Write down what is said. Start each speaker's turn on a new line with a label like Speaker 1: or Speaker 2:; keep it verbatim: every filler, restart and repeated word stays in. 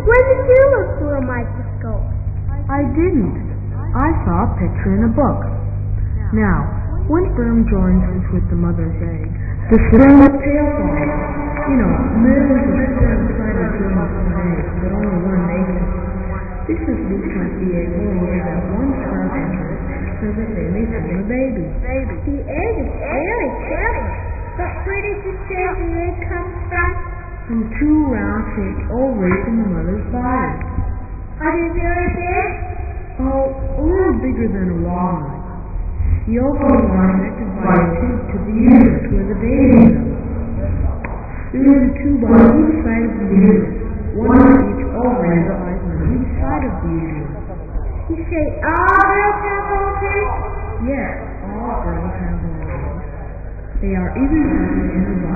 Speaker 1: When did you look through a microscope?
Speaker 2: I didn't. I saw a picture in a book. Now, when sperm joins with the mother's egg, the sperm is tail formed. You know, millions of sperm try to join with an egg, but only one makes it. This is because the egg only has one sperm enters so that they may form a baby.
Speaker 1: The egg is very clever. But where did you say the egg comes from?
Speaker 2: From two round-shaped ovaries in the mother's body.
Speaker 1: Are they very big?
Speaker 2: Oh, a little bigger than a walnut. The ovaries are connected by a tube to the uterus where the baby is. There is a tube on each side of the uterus. One of each ovary lies on each side of the uterus.
Speaker 1: You say all girls have ovaries?
Speaker 2: Yes, all girls have ovaries. They are either present in the body